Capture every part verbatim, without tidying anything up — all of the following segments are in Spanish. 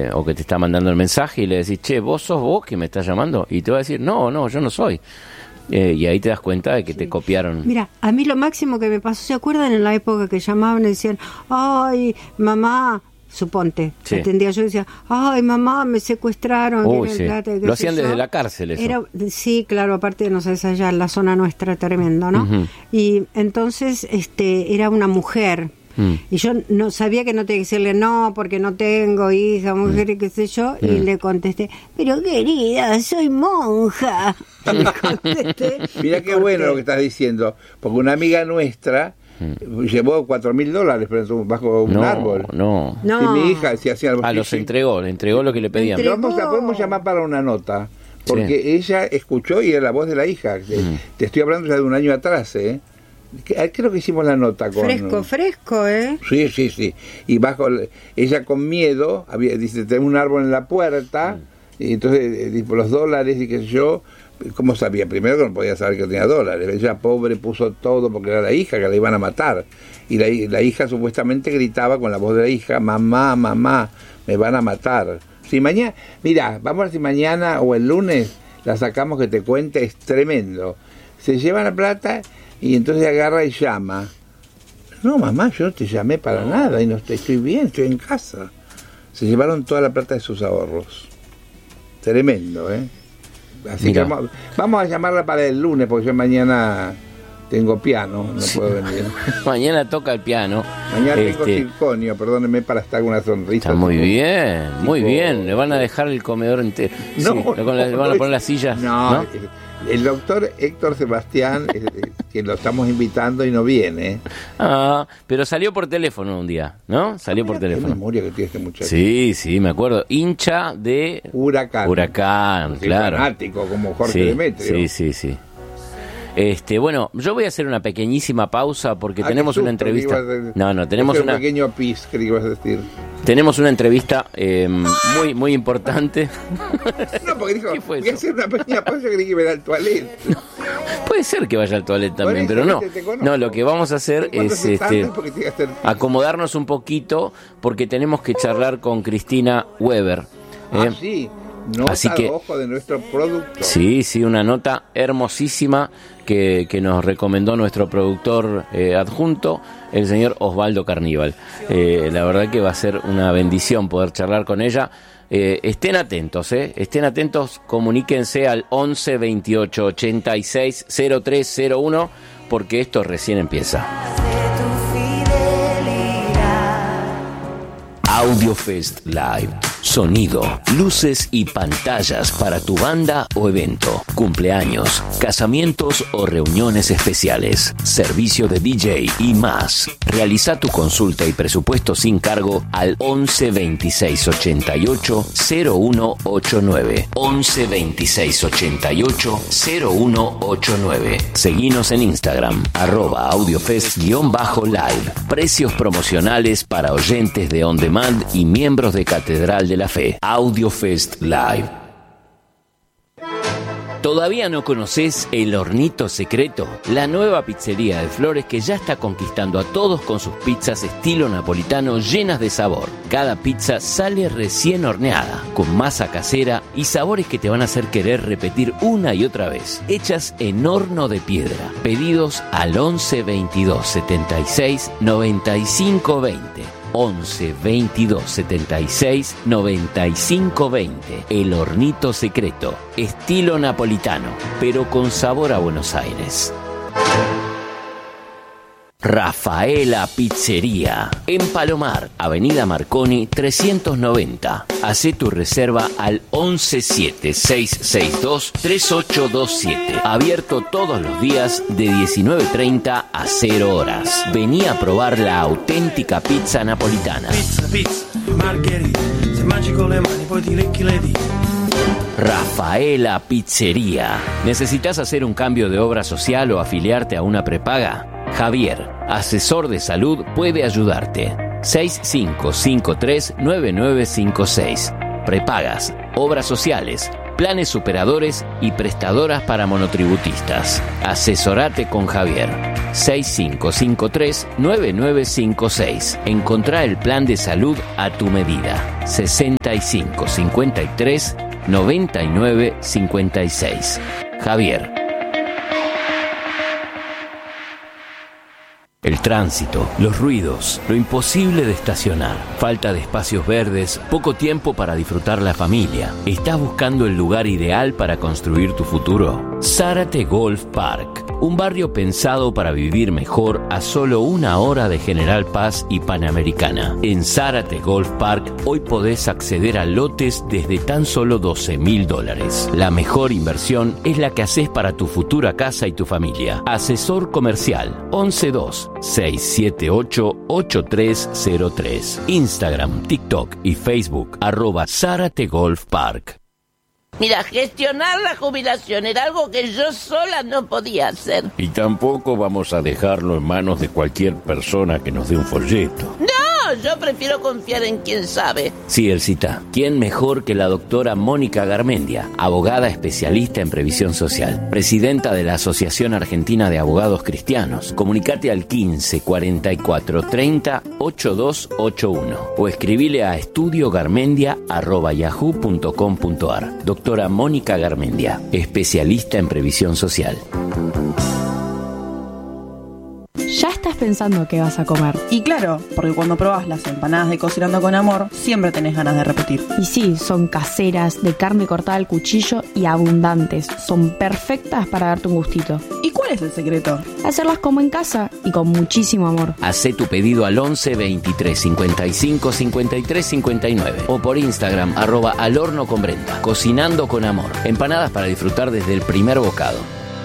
eh, o que te está mandando el mensaje y le decís, che, ¿vos sos vos que me estás llamando? Y te va a decir, no, no, yo no soy. Eh, y ahí te das cuenta de que sí. te copiaron. Mira, a mí lo máximo que me pasó, ¿se acuerdan en la época que llamaban y decían, ay, mamá, suponte, sí. atendía yo y decía, ay, mamá, me secuestraron. Uy, sí. plata, lo hacían desde la cárcel eso. Era, sí, claro, aparte de, no sé, allá en la zona nuestra, tremendo, ¿no? Uh-huh. Y entonces este era una mujer. Mm. Y yo no sabía que no tenía que decirle no, porque no tengo hija, mujer, mm. y qué sé yo, mm. y le contesté, pero querida, soy monja. Le contesté. Mira qué bueno lo que estás diciendo, porque una amiga nuestra mm. llevó cuatro mil dólares bajo un no, árbol. No, no. Y mi hija se hacía algo. Ah, los entregó, le entregó lo que le pedían. Vamos a, podemos llamar para una nota, porque sí. ella escuchó y era la voz de la hija. Mm. Te estoy hablando ya de un año atrás, ¿eh? Creo que hicimos la nota con... Fresco, fresco, ¿eh? Sí, sí, sí. Y bajo... Ella con miedo, había, dice, tengo un árbol en la puerta, mm. y entonces, tipo, los dólares y qué sé yo, ¿cómo sabía? Primero que no podía saber que tenía dólares. Ella, pobre, puso todo porque era la hija, que la iban a matar. Y la, la hija supuestamente gritaba con la voz de la hija, mamá, mamá, me van a matar. Si mañana... Mira, vamos a ver si mañana o el lunes la sacamos que te cuente, es tremendo. Se lleva la plata... Y entonces agarra y llama. No, mamá, yo no te llamé para nada y no estoy, estoy bien, estoy en casa. Se llevaron toda la plata de sus ahorros. Tremendo, ¿eh? Así Mira. que vamos, vamos a llamarla para el lunes, porque yo mañana tengo piano, no sí. puedo venir. Mañana toca el piano. Mañana este... tengo circonio, perdónenme para estar con una sonrisa. Está muy bien, tipo... muy bien. Le van a dejar el comedor entero. No, sí, no, le van a no, poner las sillas. No, ¿no? El doctor Héctor Sebastián, eh, que lo estamos invitando y no viene. Ah, pero salió por teléfono un día, ¿no? Salió por teléfono. Qué memoria que tiene este muchacho. Sí, sí, me acuerdo. Hincha de... Huracán. Huracán, sí, claro. Fanático, como Jorge sí, Demetrio. Sí, sí, sí. Este, bueno, yo voy a hacer una pequeñísima pausa porque ah, tenemos una entrevista. A... No, no, tenemos es una... un pequeño pis, que ibas a decir. Tenemos una entrevista eh, muy muy importante. No, porque dijo, voy eso? a hacer una pequeña pausa que creí que iba al toilet. No, puede ser que vaya al toilet también, pero no. No, lo que vamos a hacer es este, acomodarnos un poquito porque tenemos que charlar con Cristina Weber. Ah, ¿eh? sí. Nota Así que, ojo de nuestro producto. Sí, sí, una nota hermosísima que, que nos recomendó nuestro productor eh, adjunto, el señor Osvaldo Carníbal. Eh, la verdad que va a ser una bendición poder charlar con ella. Eh, estén atentos, eh, estén atentos, comuníquense al once veintiocho ochenta y seis cero tres cero uno porque esto recién empieza. AudioFest Live. Sonido, luces y pantallas para tu banda o evento, cumpleaños, casamientos o reuniones especiales, servicio de D J y más. Realiza tu consulta y presupuesto sin cargo al once veintiséis ochenta y ocho cero uno ochenta y nueve. once veintiséis ochenta y ocho cero uno ochenta y nueve. Seguinos en Instagram, arroba audiofest-live. Precios promocionales para oyentes de On Demand y miembros de Catedral de la Fe. AudioFest Live. ¿Todavía no conoces El Hornito Secreto? La nueva pizzería de Flores que ya está conquistando a todos con sus pizzas estilo napolitano llenas de sabor. Cada pizza sale recién horneada, con masa casera y sabores que te van a hacer querer repetir una y otra vez. Hechas en horno de piedra. Pedidos al once veintidós setenta y seis noventa y cinco veinte. once veintidós setenta y seis noventa y cinco veinte. El Hornito Secreto, estilo napolitano, pero con sabor a Buenos Aires. Rafaela Pizzería, en Palomar, Avenida Marconi trescientos noventa. Hacé tu reserva al once siete seis seis dos tres ocho dos siete. Abierto todos los días de diecinueve treinta a cero horas. Vení a probar la auténtica pizza napolitana. Pizza, pizza, margherita, se mangi con le mani poi ti lecchi le dita. Rafaela Pizzería. ¿Necesitas hacer un cambio de obra social o afiliarte a una prepaga? Javier, asesor de salud, puede ayudarte. seis cinco cinco tres nueve nueve cinco seis. Prepagas, obras sociales, planes superadores y prestadoras para monotributistas. Asesorate con Javier. seis cinco cinco tres, nueve nueve cinco seis. Encontrá el plan de salud a tu medida. sesenta y cinco cincuenta y tres, noventa y nueve cincuenta y seis. Javier. El tránsito, los ruidos, lo imposible de estacionar, falta de espacios verdes, poco tiempo para disfrutar la familia. ¿Estás buscando el lugar ideal para construir tu futuro? Zárate Golf Park, un barrio pensado para vivir mejor a solo una hora de General Paz y Panamericana. En Zárate Golf Park hoy podés acceder a lotes desde tan solo doce mil dólares. La mejor inversión es la que haces para tu futura casa y tu familia. Asesor comercial once dos, seis siete ocho, ocho tres cero tres. Instagram, TikTok y Facebook arroba Zárate Golf Park. Mira, gestionar la jubilación era algo que yo sola no podía hacer. Y tampoco vamos a dejarlo en manos de cualquier persona que nos dé un folleto. No, yo prefiero confiar en quien sabe. Sí, Elcita. ¿Quién mejor que la doctora Mónica Garmendia, abogada especialista en previsión social, presidenta de la Asociación Argentina de Abogados Cristianos? Comunicate al quince, cuarenta y cuatro, treinta, ochenta y dos ochenta y uno o escribile a estudiogarmendia arroba yahoo punto com punto ar. Doctora Mónica Garmendia, especialista en previsión social. Ya estás pensando qué vas a comer. Y claro, porque cuando probás las empanadas de Cocinando con Amor, siempre tenés ganas de repetir. Y sí, son caseras, de carne cortada al cuchillo y abundantes. Son perfectas para darte un gustito. ¿Y cuál es el secreto? Hacerlas como en casa y con muchísimo amor. Hacé tu pedido al once, veintitrés, cincuenta y cinco, cincuenta y tres, cincuenta y nueve o por Instagram, arroba al horno con Brenda. Cocinando con Amor. Empanadas para disfrutar desde el primer bocado.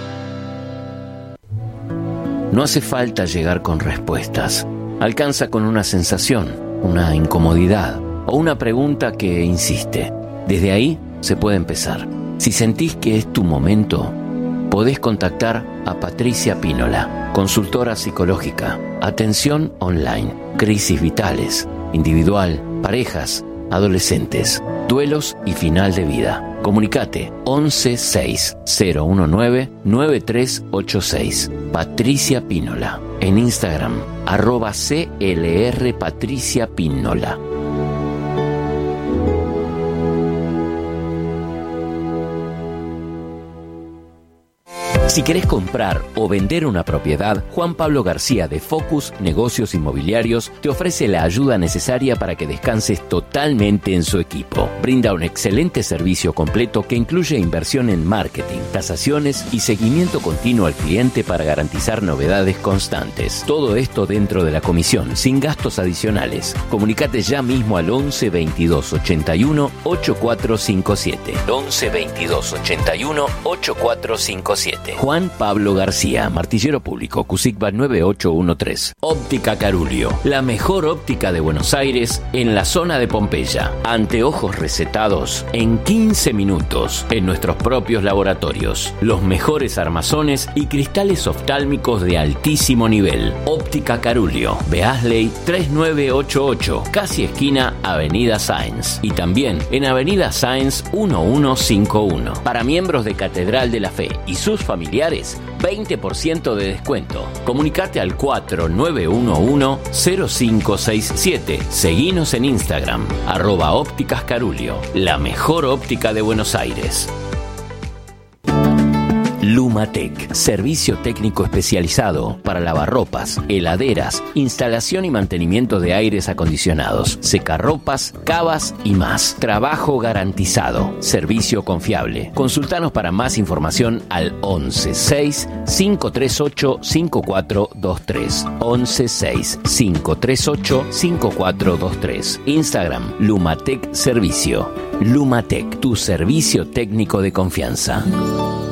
No hace falta llegar con respuestas. Alcanza con una sensación, una incomodidad o una pregunta que insiste. Desde ahí se puede empezar. Si sentís que es tu momento, podés contactar a Patricia Pínola, consultora psicológica, atención online, crisis vitales, individual, parejas, adolescentes, duelos y final de vida. Comunicate once seis cero uno nueve nueve tres ocho seis. Patricia Pínola. En Instagram, arroba C L R Patricia Pínola. Si querés comprar o vender una propiedad, Juan Pablo García de Focus Negocios Inmobiliarios te ofrece la ayuda necesaria para que descanses totalmente en su equipo. Brinda un excelente servicio completo que incluye inversión en marketing, tasaciones y seguimiento continuo al cliente para garantizar novedades constantes. Todo esto dentro de la comisión, sin gastos adicionales. Comunicate ya mismo al once, veintidós, ochenta y uno, ochenta y cuatro cincuenta y siete. once, veintidós, ochenta y uno, ochenta y cuatro cincuenta y siete. Juan Pablo García, Martillero Público, Cusicba nueve ocho uno tres. Óptica Carulio, la mejor óptica de Buenos Aires en la zona de Pompeya. Anteojos recetados en quince minutos en nuestros propios laboratorios. Los mejores armazones y cristales oftálmicos de altísimo nivel. Óptica Carulio, Beasley tres nueve ocho ocho, casi esquina Avenida Sáenz. Y también en Avenida Sáenz once cincuenta y uno. Para miembros de Catedral de la Fe y sus familiares, veinte por ciento de descuento. Comunicate al cuatro nueve uno uno, cero cinco seis siete. Seguinos en Instagram, arroba ópticas Carulio, la mejor óptica de Buenos Aires. Lumatec, servicio técnico especializado para lavarropas, heladeras, instalación y mantenimiento de aires acondicionados, secarropas, cavas y más. Trabajo garantizado, servicio confiable. Consultanos para más información al once seis, cinco tres ocho, cinco cuatro dos tres. once seis, cinco tres ocho, cinco cuatro dos tres. Instagram, Lumatec Servicio. Lumatec, tu servicio técnico de confianza.